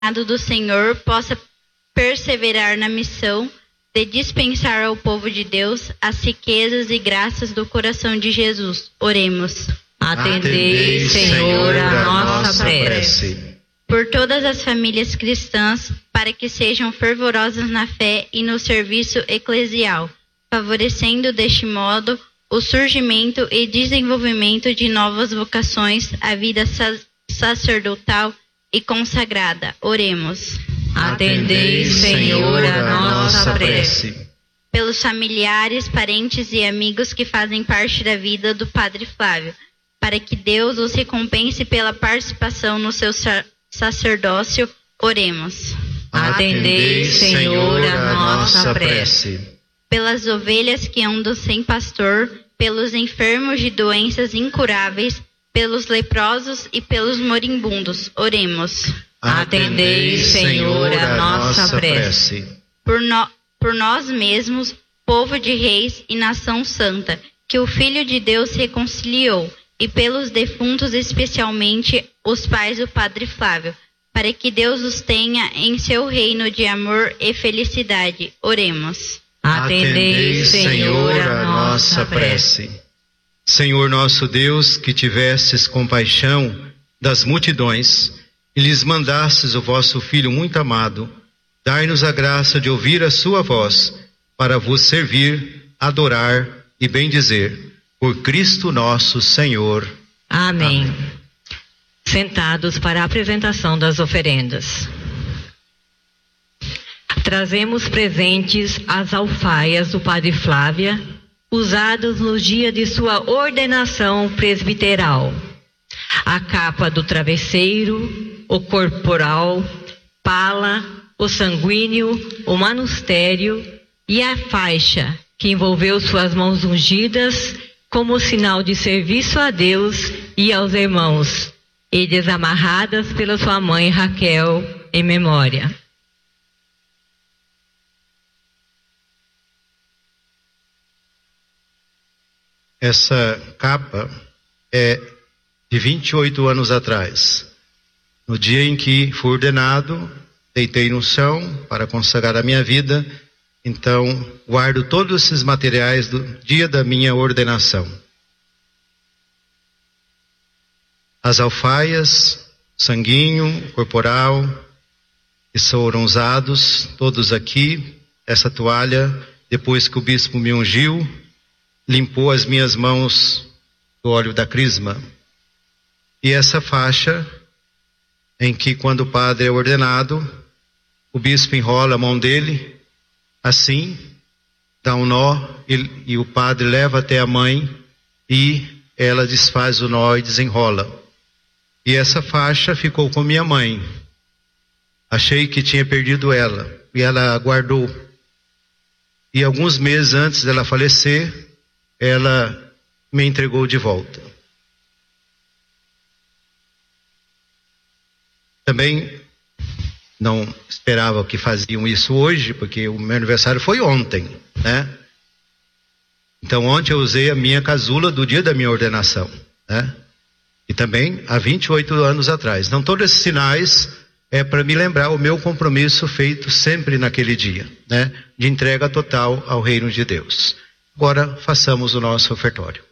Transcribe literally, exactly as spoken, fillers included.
do Senhor possa perseverar na missão de dispensar ao povo de Deus as riquezas e graças do coração de Jesus. Oremos. Atendei, Senhor, a nossa prece. Por todas as famílias cristãs, para que sejam fervorosas na fé e no serviço eclesial, favorecendo deste modo o surgimento e desenvolvimento de novas vocações à vida sacerdotal e consagrada. Oremos. Atendei, Senhor, a nossa prece. Pelos familiares, parentes e amigos que fazem parte da vida do Padre Flávio, para que Deus os recompense pela participação no seu sacerdócio, oremos. Atendei, Senhor, a nossa prece. Pelas ovelhas que andam sem pastor, pelos enfermos de doenças incuráveis, pelos leprosos e pelos moribundos, oremos. Atendei, Senhor, a nossa prece. Por, no, por nós mesmos, povo de reis e nação santa, que o Filho de Deus reconciliou, e pelos defuntos, especialmente os pais do Padre Flávio, para que Deus os tenha em seu reino de amor e felicidade. Oremos. Atendei, Senhor, a nossa prece. Senhor nosso Deus, que tivestes compaixão das multidões e lhes mandastes o vosso Filho muito amado, dai-nos a graça de ouvir a sua voz, para vos servir, adorar e bendizer. Por Cristo nosso Senhor. Amém. Amém. Sentados para a apresentação das oferendas. Trazemos presentes as alfaias do Padre Flávia, usadas no dia de sua ordenação presbiteral. A capa do travesseiro, o corporal, pala, o sanguíneo, o manustério e a faixa que envolveu suas mãos ungidas como sinal de serviço a Deus e aos irmãos, e desamarradas pela sua mãe Raquel em memória. Essa capa é de vinte e oito anos atrás. No dia em que fui ordenado, deitei no chão para consagrar a minha vida. Então, guardo todos esses materiais do dia da minha ordenação. As alfaias, sanguinho, corporal, que foram usados, todos aqui. Essa toalha, depois que o bispo me ungiu, limpou as minhas mãos do óleo da crisma. E essa faixa, em que quando o padre é ordenado, o bispo enrola a mão dele, assim, dá um nó e, e o padre leva até a mãe e ela desfaz o nó e desenrola. E essa faixa ficou com minha mãe. Achei que tinha perdido ela e ela guardou. E alguns meses antes dela falecer, ela me entregou de volta. Também não esperava que faziam isso hoje, porque o meu aniversário foi ontem, né? Então ontem eu usei a minha casula do dia da minha ordenação, né? E também há vinte e oito anos atrás. Então todos esses sinais é para me lembrar o meu compromisso feito sempre naquele dia, né? De entrega total ao reino de Deus. Agora façamos o nosso ofertório.